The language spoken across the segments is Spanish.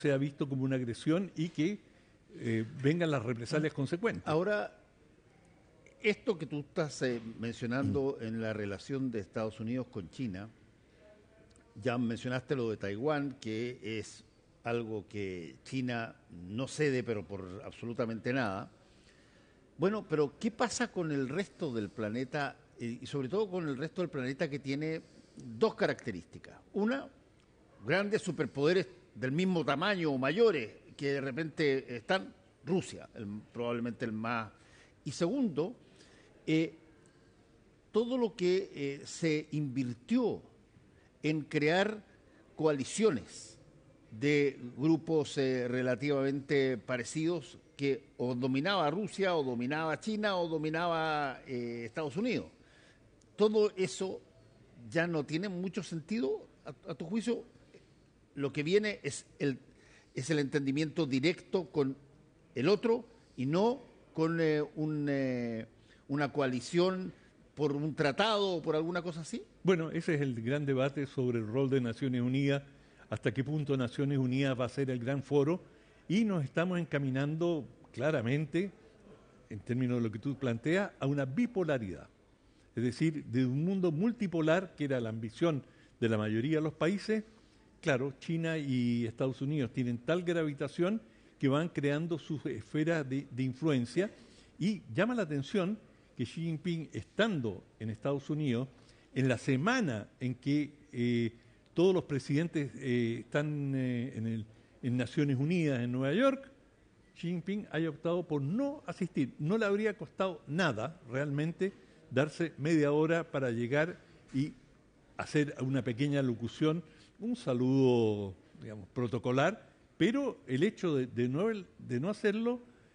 sea visto como una agresión y que vengan las represalias consecuentes. Ahora, esto que tú estás mencionando en la relación de Estados Unidos con China, ya mencionaste lo de Taiwán, que es algo que China no cede, pero por absolutamente nada. Bueno, pero ¿qué pasa con el resto del planeta y sobre todo con el resto del planeta que tiene dos características? Una, grandes superpoderes del mismo tamaño o mayores que de repente están, Rusia, probablemente el más. Y segundo, todo lo que se invirtió en crear coaliciones de grupos relativamente parecidos que o dominaba Rusia, o dominaba China, o dominaba Estados Unidos. Todo eso ya no tiene mucho sentido, a tu juicio. Lo que viene es el entendimiento directo con el otro y no con una coalición por un tratado o por alguna cosa así. Bueno, ese es el gran debate sobre el rol de Naciones Unidas, hasta qué punto Naciones Unidas va a ser el gran foro, y nos estamos encaminando claramente, en términos de lo que tú planteas, a una bipolaridad. Es decir, de un mundo multipolar, que era la ambición de la mayoría de los países. Claro, China y Estados Unidos tienen tal gravitación que van creando sus esferas de influencia, y llama la atención que Xi Jinping, estando en Estados Unidos, en la semana en que todos los presidentes están en Naciones Unidas en Nueva York, Xi Jinping haya optado por no asistir. No le habría costado nada realmente darse media hora para llegar y hacer una pequeña locución, un saludo, digamos, protocolar, pero el hecho de no hacerlo,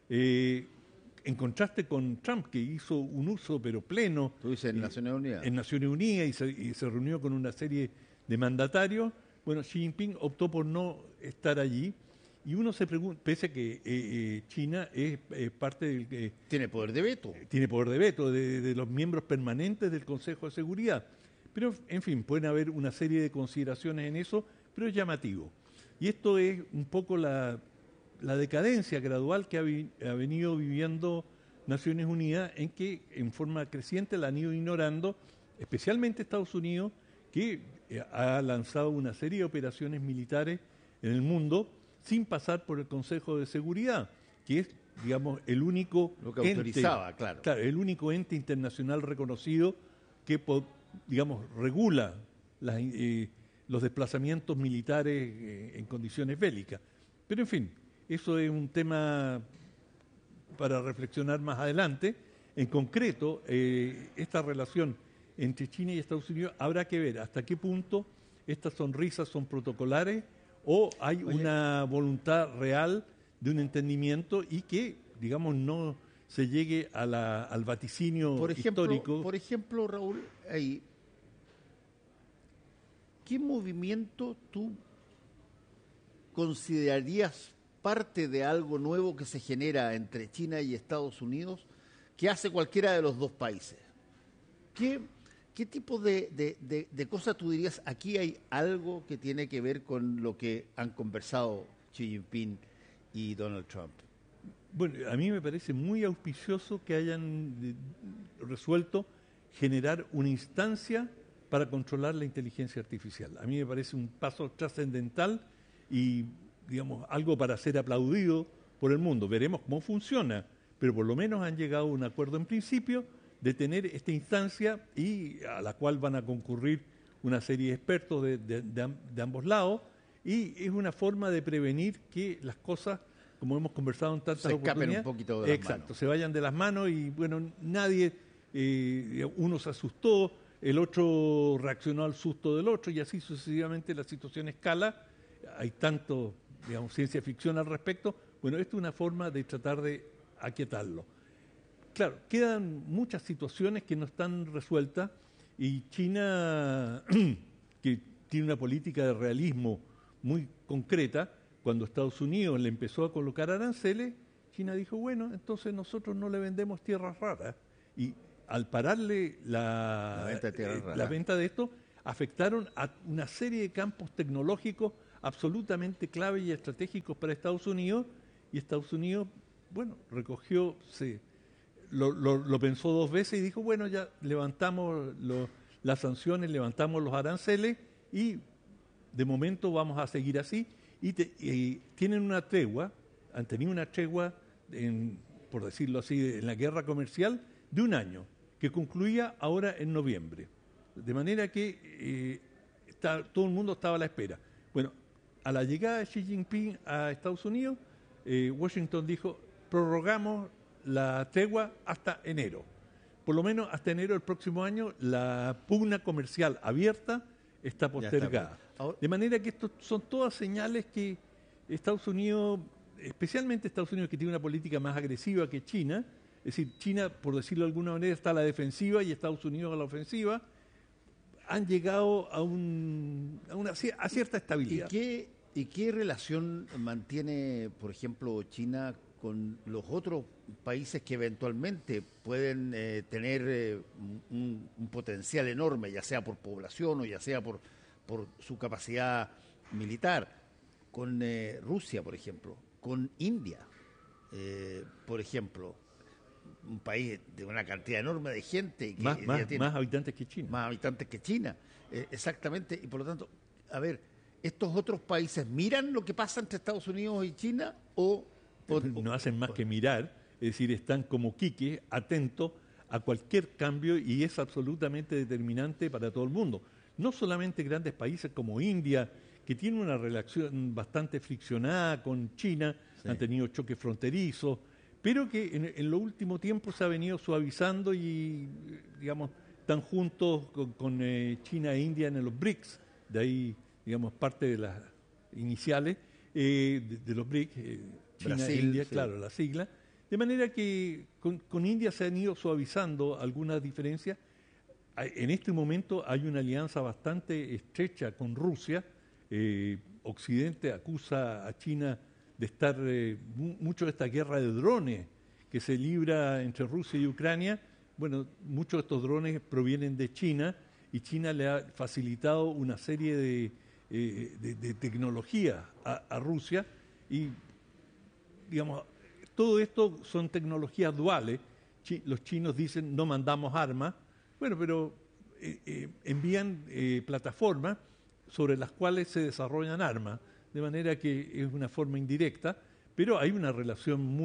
en contraste con Trump, que hizo un uso pero pleno. Tú dices en Naciones Unidas. En Naciones Unidas, y se reunió con una serie de mandatarios. Bueno, Xi Jinping optó por no estar allí, y uno se pregunta, pese a que China es parte del... tiene poder de veto. Tiene poder de veto de los miembros permanentes del Consejo de Seguridad. Pero, en fin, pueden haber una serie de consideraciones en eso, pero es llamativo. Y esto es un poco la decadencia gradual que ha venido viviendo Naciones Unidas, en que en forma creciente la han ido ignorando, especialmente Estados Unidos, que ha lanzado una serie de operaciones militares en el mundo sin pasar por el Consejo de Seguridad, que es, digamos, el único lo que autorizaba, claro, el único ente internacional reconocido que, digamos, regula los desplazamientos militares en condiciones bélicas. Pero, en fin, eso es un tema para reflexionar más adelante. En concreto, esta relación entre China y Estados Unidos, habrá que ver hasta qué punto estas sonrisas son protocolares o hay una voluntad real de un entendimiento y que, digamos, no se llegue al vaticinio histórico. Por ejemplo, Raúl, ¿qué movimiento tú considerarías parte de algo nuevo que se genera entre China y Estados Unidos que hace cualquiera de los dos países? ¿Qué tipo de cosas tú dirías, aquí hay algo que tiene que ver con lo que han conversado Xi Jinping y Donald Trump? Bueno, a mí me parece muy auspicioso que hayan resuelto generar una instancia para controlar la inteligencia artificial. A mí me parece un paso trascendental y, digamos, algo para ser aplaudido por el mundo. Veremos cómo funciona, pero por lo menos han llegado a un acuerdo en principio de tener esta instancia, y a la cual van a concurrir una serie de expertos de ambos lados, y es una forma de prevenir que las cosas, como hemos conversado en tantas oportunidades, se escapen un poquito de las manos. Se vayan de las manos, y bueno, nadie, uno se asustó, el otro reaccionó al susto del otro, y así sucesivamente la situación escala. Hay tanto, digamos, ciencia ficción al respecto. Bueno, esto es una forma de tratar de aquietarlo. Claro, quedan muchas situaciones que no están resueltas, y China, que tiene una política de realismo muy concreta, cuando Estados Unidos le empezó a colocar aranceles, China dijo, bueno, entonces nosotros no le vendemos tierras raras. Y al pararle la venta de esto, afectaron a una serie de campos tecnológicos absolutamente claves y estratégicos para Estados Unidos, y Estados Unidos, bueno, recogió, lo pensó dos veces y dijo, bueno, ya levantamos las sanciones, levantamos los aranceles y de momento vamos a seguir así. Y tienen una tregua, han tenido una tregua, por decirlo así, en la guerra comercial de un año, que concluía ahora en noviembre. De manera que todo el mundo estaba a la espera. Bueno, a la llegada de Xi Jinping a Estados Unidos, Washington dijo, prorrogamos la tregua hasta enero. Por lo menos hasta enero del próximo año, la pugna comercial abierta está postergada. De manera que estos son todas señales que Estados Unidos, especialmente Estados Unidos, que tiene una política más agresiva que China, es decir, China, por decirlo de alguna manera, está a la defensiva y Estados Unidos a la ofensiva, han llegado a cierta estabilidad. ¿Y qué relación mantiene, por ejemplo, China con los otros países que eventualmente pueden tener un potencial enorme, ya sea por población o ya sea por su capacidad militar? Con Rusia, por ejemplo, con India, por ejemplo, un país de una cantidad enorme de gente. Que más habitantes que China. Más habitantes que China, exactamente. Y por lo tanto, a ver, ¿estos otros países miran lo que pasa entre Estados Unidos y China no hacen más que mirar? Es decir, están como quiques, atentos a cualquier cambio, y es absolutamente determinante para todo el mundo. No solamente grandes países como India, que tiene una relación bastante friccionada con China, sí, han tenido choques fronterizos, pero que en los últimos tiempos se ha venido suavizando y, digamos, están juntos con China e India en los BRICS, de ahí, digamos, parte de las iniciales de los BRICS, China e India, sí, claro, la sigla. De manera que con India se han ido suavizando algunas diferencias. En este momento hay una alianza bastante estrecha con Rusia. Occidente acusa a China de estar mucho de esta guerra de drones que se libra entre Rusia y Ucrania. Bueno, muchos de estos drones provienen de China, y China le ha facilitado una serie de tecnología a Rusia, y, digamos, todo esto son tecnologías duales. Los chinos dicen no mandamos armas, bueno, pero envían plataformas sobre las cuales se desarrollan armas, de manera que es una forma indirecta, pero hay una relación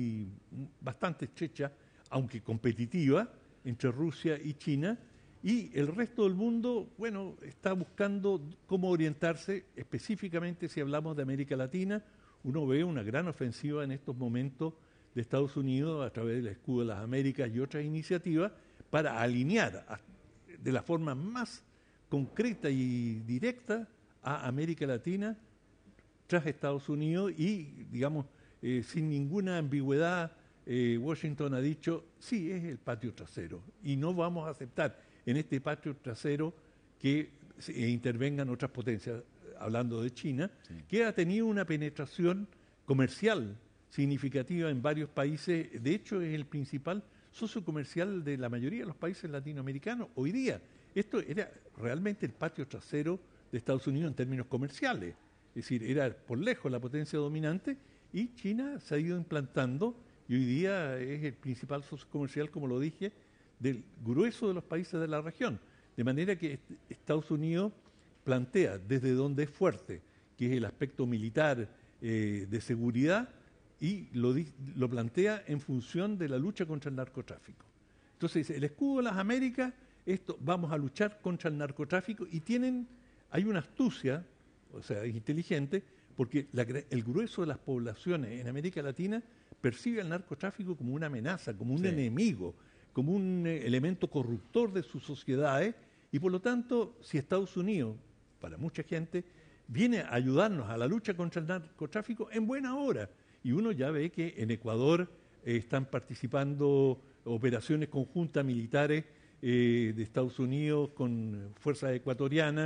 bastante estrecha, aunque competitiva, entre Rusia y China, y el resto del mundo, bueno, está buscando cómo orientarse. Específicamente si hablamos de América Latina, uno ve una gran ofensiva en estos momentos de Estados Unidos a través del Escudo de las Américas y otras iniciativas para alinear de la forma más concreta y directa a América Latina tras Estados Unidos y, digamos, sin ninguna ambigüedad, Washington ha dicho, sí, es el patio trasero, y no vamos a aceptar en este patio trasero que intervengan otras potencias, hablando de China, sí, que ha tenido una penetración comercial significativa en varios países. De hecho, es el principal socio comercial de la mayoría de los países latinoamericanos hoy día. Esto era realmente el patio trasero de Estados Unidos en términos comerciales. Es decir, era por lejos la potencia dominante, y China se ha ido implantando y hoy día es el principal socio comercial, como lo dije, del grueso de los países de la región. De manera que Estados Unidos plantea desde donde es fuerte, que es el aspecto militar, de seguridad, y lo plantea en función de la lucha contra el narcotráfico. Entonces, el Escudo de las Américas, vamos a luchar contra el narcotráfico, y hay una astucia, o sea, es inteligente, porque el grueso de las poblaciones en América Latina percibe al narcotráfico como una amenaza, como un sí, enemigo, como un elemento corruptor de sus sociedades, y por lo tanto, si Estados Unidos, para mucha gente, viene a ayudarnos a la lucha contra el narcotráfico, en buena hora. Y uno ya ve que en Ecuador están participando operaciones conjuntas militares de Estados Unidos con fuerzas ecuatorianas,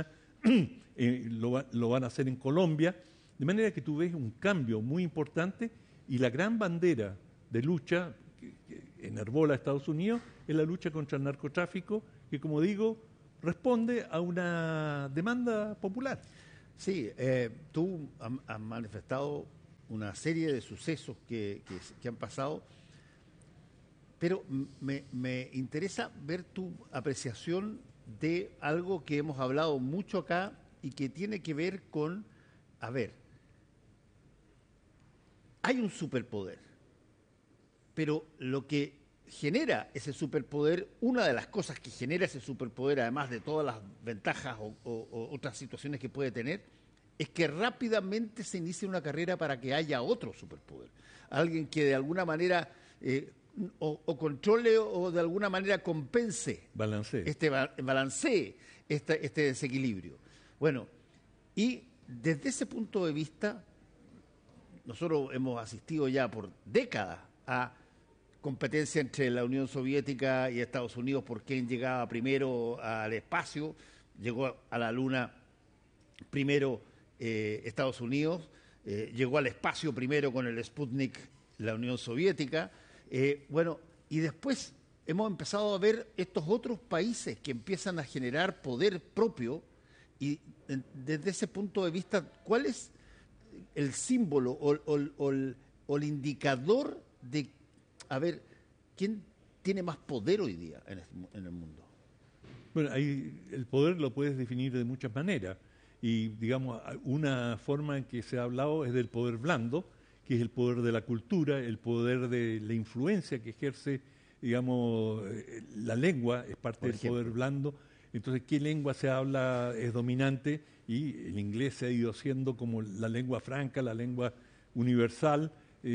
lo van a hacer en Colombia, de manera que tú ves un cambio muy importante, y la gran bandera de lucha que enarbola Estados Unidos es la lucha contra el narcotráfico, que, como digo, responde a una demanda popular. Sí, tú has manifestado una serie de sucesos que han pasado, pero me interesa ver tu apreciación de algo que hemos hablado mucho acá y que tiene que ver con, a ver, hay un superpoder, pero lo que genera ese superpoder, una de las cosas que genera ese superpoder, además de todas las ventajas o otras situaciones que puede tener, es que rápidamente se inicia una carrera para que haya otro superpoder. Alguien que de alguna manera o controle o de alguna manera compense, balancee este desequilibrio. Bueno, y desde ese punto de vista, nosotros hemos asistido ya por décadas a competencia entre la Unión Soviética y Estados Unidos por quién llegaba primero al espacio. Llegó a la Luna primero Estados Unidos, llegó al espacio primero con el Sputnik la Unión Soviética. Bueno, y después hemos empezado a ver estos otros países que empiezan a generar poder propio y desde ese punto de vista, ¿cuál es el símbolo o el indicador de, a ver, quién tiene más poder hoy día en el mundo? Bueno, ahí el poder lo puedes definir de muchas maneras y, digamos, una forma en que se ha hablado es del poder blando, que es el poder de la cultura, el poder de la influencia que ejerce, digamos, la lengua es parte del poder blando. Entonces, ¿qué lengua se habla es dominante? Y el inglés se ha ido haciendo como la lengua franca, la lengua universal.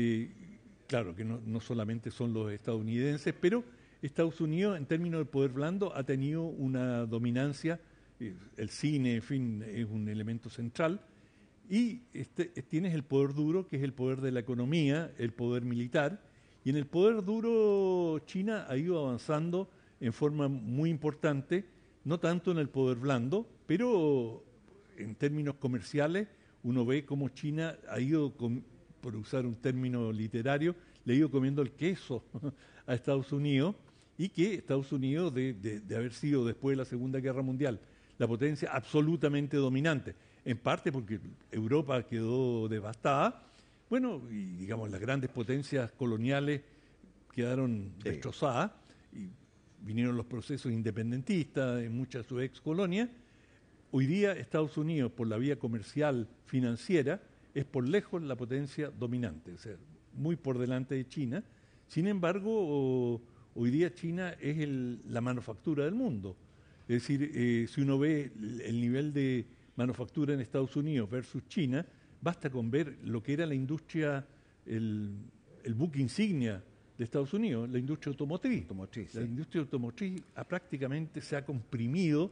Claro que no solamente son los estadounidenses, pero Estados Unidos, en términos de poder blando, ha tenido una dominancia. El cine, en fin, es un elemento central. Y tienes el poder duro, que es el poder de la economía, el poder militar. Y en el poder duro, China ha ido avanzando en forma muy importante, no tanto en el poder blando, pero en términos comerciales uno ve cómo China ha ido, por usar un término literario, le ha ido comiendo el queso a Estados Unidos, y que Estados Unidos, de haber sido después de la Segunda Guerra Mundial la potencia absolutamente dominante, en parte porque Europa quedó devastada, bueno, y digamos las grandes potencias coloniales quedaron destrozadas, y vinieron los procesos independentistas en muchas de sus ex colonias. Hoy día Estados Unidos, por la vía comercial financiera, es por lejos la potencia dominante, o sea, muy por delante de China. Sin embargo, hoy día China es la manufactura del mundo. Es decir, si uno ve el nivel de manufactura en Estados Unidos versus China, basta con ver lo que era la industria, el buque insignia de Estados Unidos, la industria automotriz. La industria automotriz prácticamente se ha comprimido,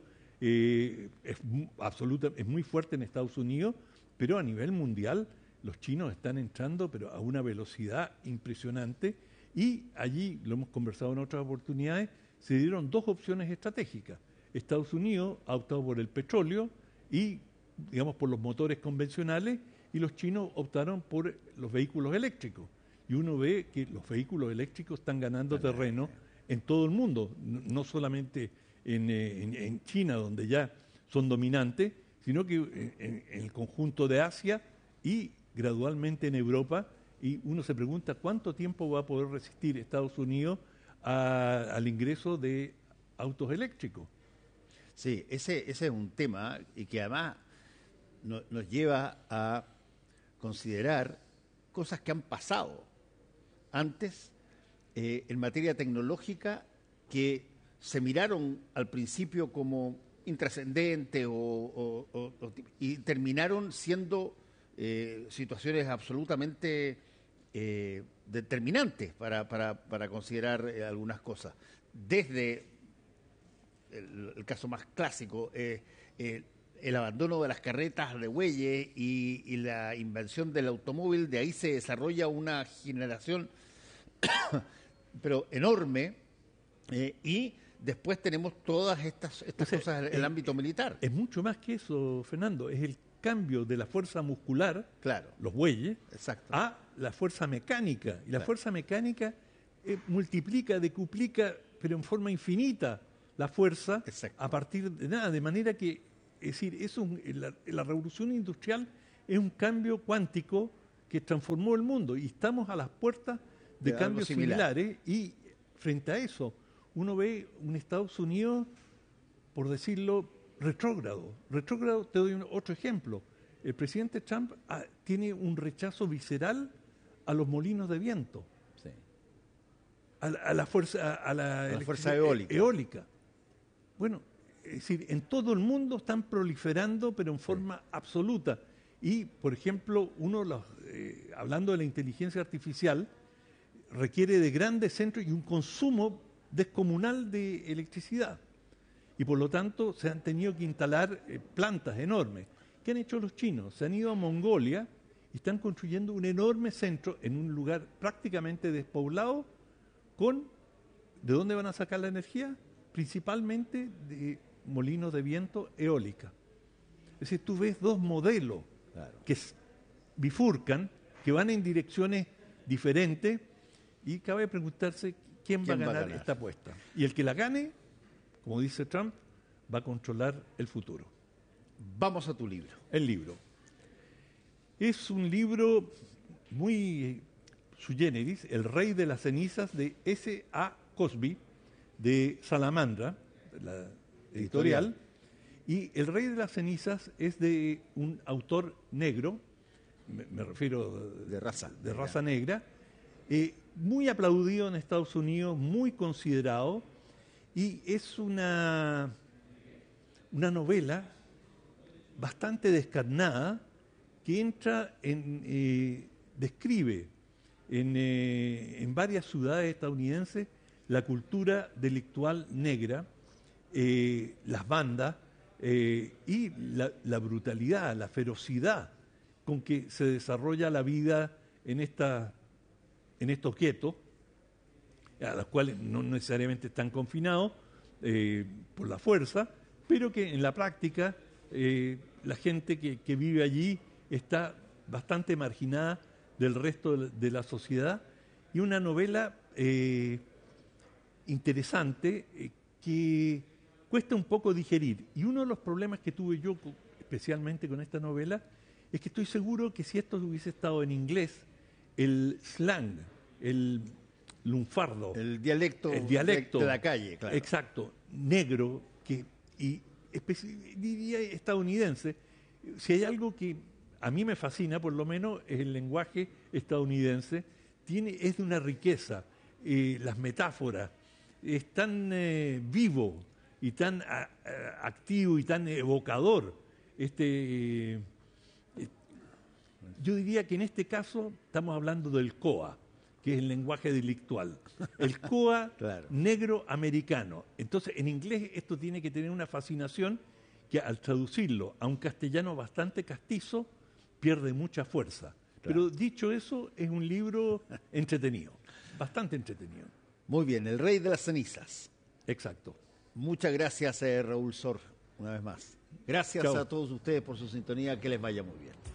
es muy fuerte en Estados Unidos, pero a nivel mundial los chinos están entrando pero a una velocidad impresionante, y allí, lo hemos conversado en otras oportunidades, se dieron dos opciones estratégicas. Estados Unidos ha optado por el petróleo y, digamos, por los motores convencionales, y los chinos optaron por los vehículos eléctricos. Y uno ve que los vehículos eléctricos están ganando terreno en todo el mundo, no solamente en China, donde ya son dominantes, sino que en el conjunto de Asia y gradualmente en Europa. Y uno se pregunta cuánto tiempo va a poder resistir Estados Unidos al ingreso de autos eléctricos. Sí, ese es un tema y que además nos lleva a considerar cosas que han pasado antes en materia tecnológica, que se miraron al principio como intrascendentes y terminaron siendo situaciones absolutamente determinantes para considerar algunas cosas. Desde el caso más clásico, el abandono de las carretas de bueyes y la invención del automóvil. De ahí se desarrolla una generación pero enorme, y después tenemos todas estas cosas en el ámbito militar. Es mucho más que eso, Fernando, es el cambio de la fuerza muscular, los bueyes, a la fuerza mecánica. Y la fuerza mecánica multiplica, decuplica, pero en forma infinita la fuerza a partir de nada, de manera que Es decir, la revolución industrial es un cambio cuántico que transformó el mundo y estamos a las puertas de cambios similares y frente a eso uno ve un Estados Unidos, por decirlo, retrógrado. Retrógrado, te doy otro ejemplo. El presidente Trump tiene un rechazo visceral a los molinos de viento, Sí. a la fuerza eólica. Bueno, es decir, en todo el mundo están proliferando, pero en forma absoluta. Y, por ejemplo, hablando de la inteligencia artificial, requiere de grandes centros y un consumo descomunal de electricidad. Y por lo tanto se han tenido que instalar plantas enormes. ¿Qué han hecho los chinos? Se han ido a Mongolia y están construyendo un enorme centro en un lugar prácticamente despoblado ¿de dónde van a sacar la energía? Principalmente de molinos de viento eólica. Es decir, tú ves dos modelos que bifurcan, que van en direcciones diferentes y cabe preguntarse quién va a ganar esta apuesta. Y el que la gane, como dice Trump, va a controlar el futuro. Vamos a tu libro. El libro. Es un libro muy sui generis, El Rey de las Cenizas, de S.A. Cosby, de Salamandra, la editorial. Y El Rey de las Cenizas es de un autor negro, me refiero de raza negra, muy aplaudido en Estados Unidos, muy considerado, y es una novela bastante descarnada que describe en varias ciudades estadounidenses la cultura delictual negra, las bandas y la brutalidad, la ferocidad con que se desarrolla la vida en estos guetos, a los cuales no necesariamente están confinados por la fuerza, pero que en la práctica la gente que vive allí está bastante marginada del resto de la sociedad, y una novela interesante que cuesta un poco digerir. Y uno de los problemas que tuve yo, especialmente con esta novela, es que estoy seguro que si esto hubiese estado en inglés, el slang, el lunfardo, el dialecto de la calle, claro. Exacto, negro, diría estadounidense. Si hay algo que a mí me fascina, por lo menos, es el lenguaje estadounidense. Es de una riqueza, las metáforas, es tan vivo y tan activo y tan evocador. Yo diría que en este caso estamos hablando del COA, que es el lenguaje delictual. El COA claro. Negro americano. Entonces, en inglés esto tiene que tener una fascinación que al traducirlo a un castellano bastante castizo, pierde mucha fuerza. Claro. Pero dicho eso, es un libro entretenido, bastante entretenido. Muy bien, El Rey de las Cenizas. Exacto. Muchas gracias, Raúl Sor, una vez más. Gracias Chao. A todos ustedes por su sintonía, que les vaya muy bien.